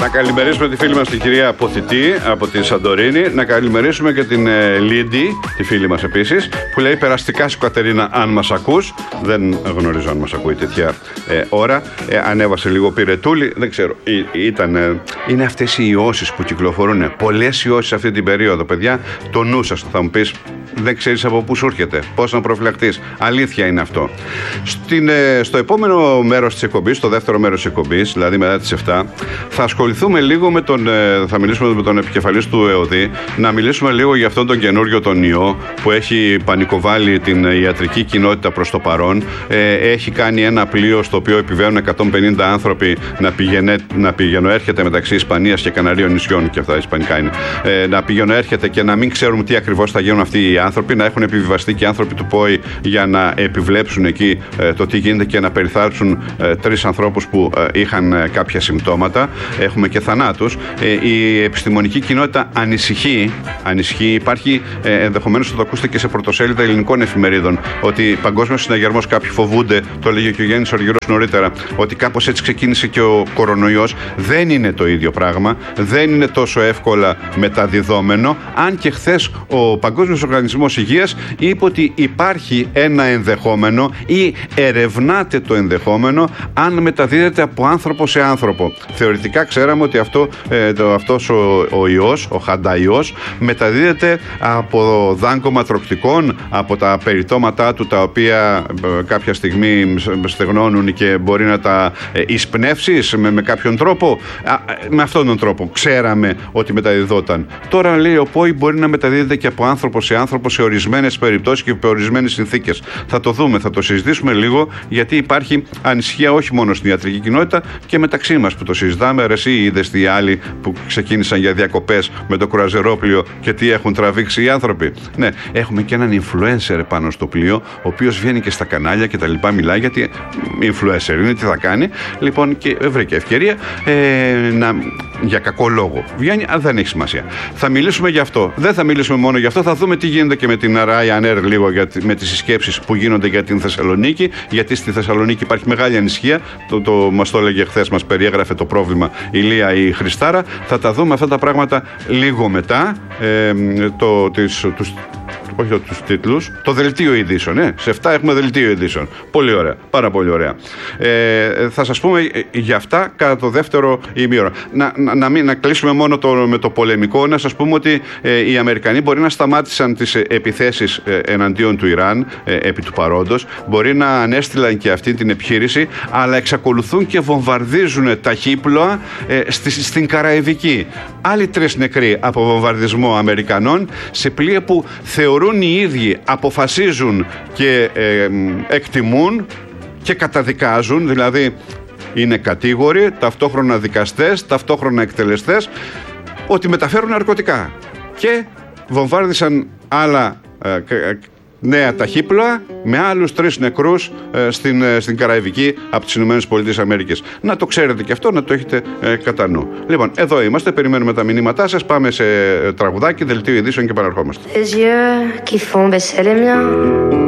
Να καλημερίσουμε τη φίλη μας την κυρία Ποθητή από τη Σαντορίνη. Να καλημερίσουμε και την Λίντι, τη φίλη μας επίσης, που λέει περαστικά σου Κατερίνα αν μας ακούς. Δεν γνωρίζω αν μας ακούει τέτοια ώρα. Ανέβασε λίγο πυρετούλη, δεν ξέρω. Είναι αυτές οι ιώσεις που κυκλοφορούν. Πολλές ιώσεις αυτή την περίοδο, παιδιά. Το νου σας, θα μου πεις, δεν ξέρεις από πού σου έρχεται, πώς να προφυλαχτείς. Αλήθεια είναι αυτό. Στο επόμενο μέρος της εκπομπής, στο δεύτερο μέρος της εκπομπής, δηλαδή μετά τις 7, θα ασχοληθούμε λίγο με θα μιλήσουμε με τον επικεφαλής του ΕΟΔΗ, να μιλήσουμε λίγο για αυτόν τον καινούριο τον ιό που έχει πανικοβάλει την ιατρική κοινότητα προς το παρόν. Έχει κάνει ένα πλοίο στο οποίο επιβαίνουν 150 άνθρωποι να πηγαινοέρχεται μεταξύ Ισπανίας και Καναρίων νησιών, και αυτά ισπανικά είναι. Να πηγαινοέρχεται και να μην ξέρουμε τι ακριβώς θα γίνουν αυτοί οι άνθρωποι, να έχουν επιβιβαστεί και άνθρωποι του ΠΟΗ για να επιβλέψουν εκεί το τι γίνεται και να περιθάλψουν 3 ανθρώπους που είχαν κάποια συμπτώματα. Έχουμε και θανάτους. Η επιστημονική κοινότητα ανησυχεί. Υπάρχει, ενδεχομένως θα το ακούσετε και σε πρωτοσέλιδα ελληνικών εφημερίδων, ότι παγκόσμιος συναγερμός, κάποιοι φοβούνται, το έλεγε και ο Γιάννης Οργυρός νωρίτερα, ότι κάπως έτσι ξεκίνησε και ο κορονοϊός. Δεν είναι το ίδιο πράγμα. Δεν είναι τόσο εύκολα μεταδιδόμενο. Αν και χθες ο Παγκόσμιος Οργανισμός Υγείας είπε ότι υπάρχει ένα ενδεχόμενο ή ερευνάται το ενδεχόμενο αν μεταδίδεται από άνθρωπο σε άνθρωπο. Θεωρητικά ξέραμε ότι αυτός ο ιός, ο χανταϊός, μεταδίδεται από δάγκωμα τροκτικών, από τα περιτώματά του, τα οποία κάποια στιγμή στεγνώνουν και μπορεί να τα εισπνεύσεις με κάποιον τρόπο. Με αυτόν τον τρόπο ξέραμε ότι μεταδιδόταν. Τώρα λέει ο ΠΟΗ μπορεί να μεταδίδεται και από άνθρωπο σε άνθρωπο σε ορισμένες περιπτώσεις και σε ορισμένες συνθήκες. Θα το δούμε, θα το συζητήσουμε λίγο, γιατί υπάρχει ανησυχία όχι μόνο στην ιατρική κοινότητα και μεταξύ μας που το συζητάμε. Εσύ είδες οι άλλοι που ξεκίνησαν για διακοπές με το κρουαζερόπλοιο και τι έχουν τραβήξει οι άνθρωποι. Ναι, έχουμε και έναν influencer πάνω στο πλοίο, ο οποίος βγαίνει και στα κανάλια και τα λοιπά, μιλάει, γιατί influencer είναι, τι θα κάνει. Λοιπόν, και βρήκε ευκαιρία για κακό λόγο βγαίνει, αλλά δεν έχει σημασία. Θα μιλήσουμε γι' αυτό. Δεν θα μιλήσουμε μόνο γι' αυτό, θα δούμε τι γίνεται και με την Ryanair λίγο, με τις συσκέψεις που γίνονται για την Θεσσαλονίκη, γιατί στη Θεσσαλονίκη υπάρχει μεγάλη ανησυχία. Μας το έλεγε χθες, μας περιέγραφε το πρόβλημα η Λία η Χριστάρα. Θα τα δούμε αυτά τα πράγματα λίγο μετά. Όχι τους τίτλους, το δελτίο ειδήσεων. Σε 7 έχουμε δελτίο ειδήσεων. Πολύ ωραία, πάρα πολύ ωραία. Θα σας πούμε για αυτά κατά το δεύτερο ημίωρο. Να κλείσουμε μόνο με το πολεμικό, να σας πούμε ότι οι Αμερικανοί μπορεί να σταμάτησαν τις επιθέσεις εναντίον του Ιράν επί του παρόντος, μπορεί να ανέστειλαν και αυτή την επιχείρηση, αλλά εξακολουθούν και βομβαρδίζουν ταχύπλοα στην Καραϊβική. Άλλοι 3 νεκροί από βομβαρδισμό Αμερικανών σε πλοία που θεωρούν οι ίδιοι, αποφασίζουν και εκτιμούν και καταδικάζουν, δηλαδή είναι κατήγοροι, ταυτόχρονα δικαστές, ταυτόχρονα εκτελεστές, ότι μεταφέρουν ναρκωτικά, και βομβάρδισαν άλλα νέα ταχύπλοα με άλλους 3 νεκρούς στην Καραϊβική από τις ΗΠΑ. Να το ξέρετε και αυτό, να το έχετε κατά νου. Λοιπόν, εδώ είμαστε, περιμένουμε τα μηνύματά σας. Πάμε σε τραγουδάκι, δελτίο ειδήσεων και επαναρχόμαστε.